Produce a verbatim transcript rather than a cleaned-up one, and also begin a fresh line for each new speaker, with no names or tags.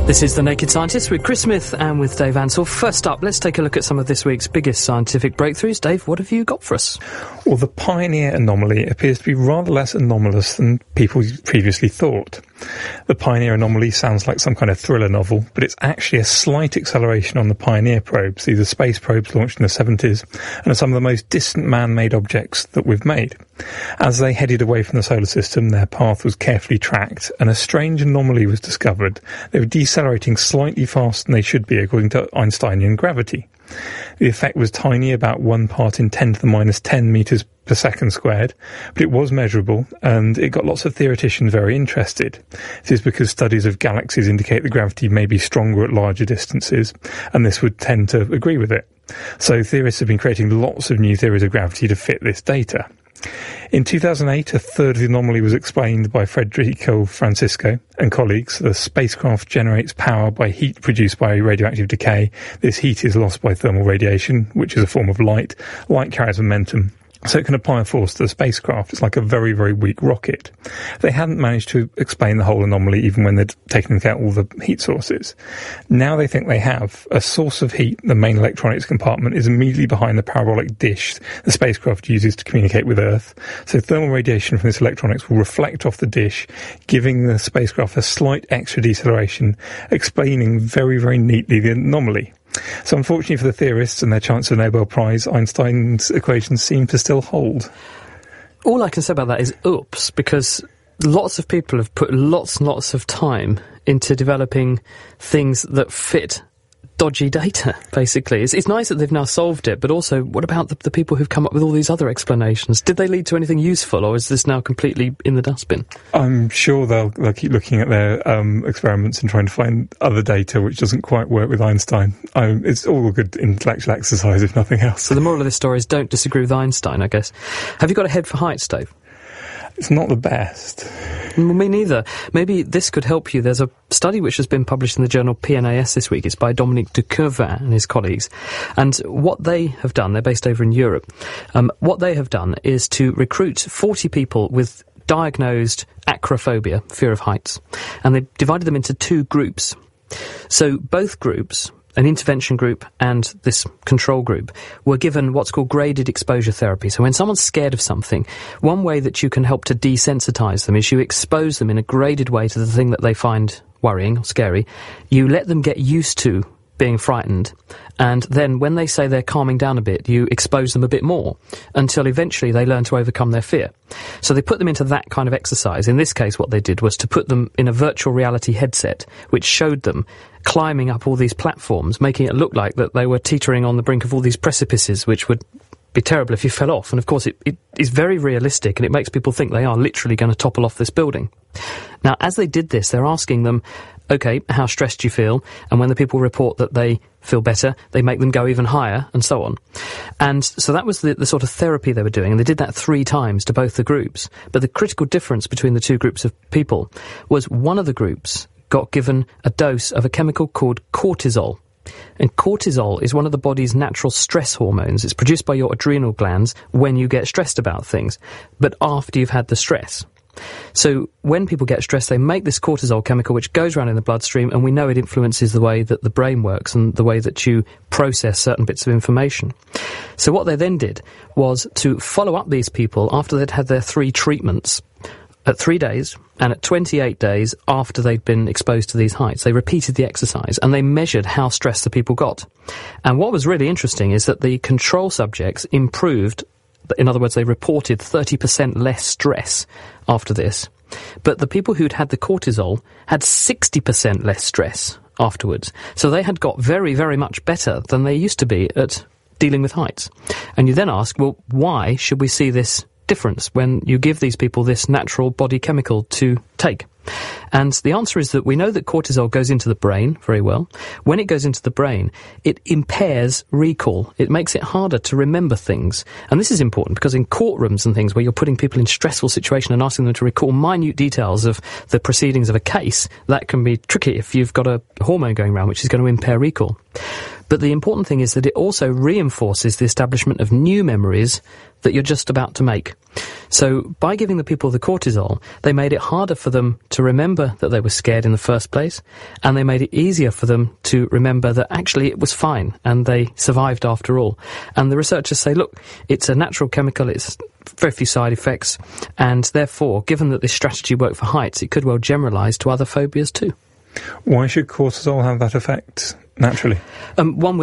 This is The Naked Scientist with Chris Smith and with Dave Ansell. First up, let's take a look at some of this week's biggest scientific breakthroughs. Dave, what have you got for us?
Well, the Pioneer anomaly appears to be rather less anomalous than people previously thought. The Pioneer anomaly sounds like some kind of thriller novel, but it's actually a slight acceleration on the Pioneer probes. These are space probes launched in the seventies and are some of the most distant man-made objects that we've made. As they headed away from the solar system, their path was carefully tracked and a strange anomaly was discovered. They were decelerating slightly faster than they should be according to Einsteinian gravity. The effect was tiny, about one part in ten to the minus ten metres per second squared, but it was measurable and it got lots of theoreticians very interested. This is because studies of galaxies indicate the gravity may be stronger at larger distances, and this would tend to agree with it. So theorists have been creating lots of new theories of gravity to fit this data. In two thousand eight, a third of the anomaly was explained by Federico Francisco and colleagues. The spacecraft generates power by heat produced by radioactive decay. This heat is lost by thermal radiation, which is a form of light. Light carries momentum, so it can apply a force to the spacecraft. It's like a very, very weak rocket. They hadn't managed to explain the whole anomaly even when they'd taken into account all the heat sources. Now they think they have. A source of heat, the main electronics compartment, is immediately behind the parabolic dish the spacecraft uses to communicate with Earth. So thermal radiation from this electronics will reflect off the dish, giving the spacecraft a slight extra deceleration, explaining very, very neatly the anomaly. So unfortunately for the theorists and their chance of a Nobel Prize, Einstein's equations seem to still hold.
All I can say about that is oops, because lots of people have put lots and lots of time into developing things that fit dodgy data, basically. It's, it's nice that they've now solved it, but also, what about the, the people who've come up with all these other explanations? Did they lead to anything useful, or is this now completely in the dustbin?
I'm sure they'll, they'll keep looking at their um, experiments and trying to find other data which doesn't quite work with Einstein. Um, it's all a good intellectual exercise, if nothing else.
So the moral of this story is don't disagree with Einstein, I guess. Have you got a head for heights, Dave?
It's not the best.
Well, me neither. Maybe this could help you. There's a study which has been published in the journal P N A S this week. It's by Dominique de Courvin and his colleagues. And what they have done, they're based over in Europe, um, what they have done is to recruit forty people with diagnosed acrophobia, fear of heights, and they divided them into two groups. So both groups, an intervention group and this control group, were given what's called graded exposure therapy. So when someone's scared of something, one way that you can help to desensitize them is you expose them in a graded way to the thing that they find worrying or scary. You let them get used to being frightened, and then when they say they're calming down a bit, you expose them a bit more until eventually they learn to overcome their fear. So they put them into that kind of exercise. In this case, what they did was to put them in a virtual reality headset, which showed them climbing up all these platforms, making it look like that they were teetering on the brink of all these precipices, which would be terrible if you fell off. And of course, it, it is very realistic, and it makes people think they are literally going to topple off this building. Now, as they did this, they're asking them, OK, how stressed do you feel? And when the people report that they feel better, they make them go even higher, and so on. And so that was the, the sort of therapy they were doing, and they did that three times to both the groups. But the critical difference between the two groups of people was one of the groups got given a dose of a chemical called cortisol. And cortisol is one of the body's natural stress hormones. It's produced by your adrenal glands when you get stressed about things, but after you've had the stress. So when people get stressed, they make this cortisol chemical which goes around in the bloodstream, and we know it influences the way that the brain works and the way that you process certain bits of information. So what they then did was to follow up these people after they'd had their three treatments at three days and at twenty-eight days after they'd been exposed to these heights. They repeated the exercise and they measured how stressed the people got. And what was really interesting is that the control subjects improved. In other words, they reported thirty percent less stress after this. But the people who'd had the cortisol had sixty percent less stress afterwards. So they had got very, very much better than they used to be at dealing with heights. And you then ask, well, why should we see this difference when you give these people this natural body chemical to take? And the answer is that we know that cortisol goes into the brain very well. When it goes into the brain, it impairs recall. It makes it harder to remember things. And this is important because in courtrooms and things where you're putting people in stressful situations and asking them to recall minute details of the proceedings of a case, that can be tricky if you've got a hormone going around which is going to impair recall. But the important thing is that it also reinforces the establishment of new memories that you're just about to make. So by giving the people the cortisol, they made it harder for them to remember that they were scared in the first place, and they made it easier for them to remember that actually it was fine and they survived after all. And the researchers say, look, it's a natural chemical, it's very few side effects, and therefore, given that this strategy worked for heights, it could well generalise to other phobias too.
Why should cortisol have that effect naturally?
Um, one